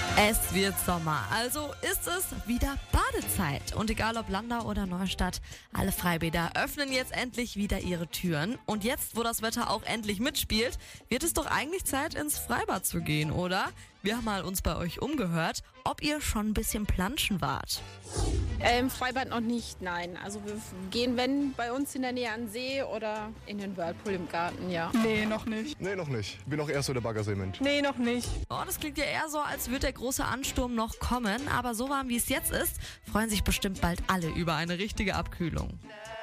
Es wird Sommer, also ist es wieder Badezeit. Und egal ob Landau oder Neustadt, alle Freibäder öffnen jetzt endlich wieder ihre Türen. Und jetzt, wo das Wetter auch endlich mitspielt, wird es doch eigentlich Zeit, ins Freibad zu gehen, oder? Wir haben mal uns bei euch umgehört, ob ihr schon ein bisschen planschen wart. Im Freibad noch nicht, nein. Also wir gehen, wenn, bei uns in der Nähe an den See oder in den Whirlpool im Garten, ja. Nee, noch nicht. Nee, noch nicht. Bin auch eher so der Baggerseemensch. Nee, noch nicht. Oh, das klingt ja eher so, als würde der große Ansturm noch kommen. Aber so warm wie es jetzt ist, freuen sich bestimmt bald alle über eine richtige Abkühlung.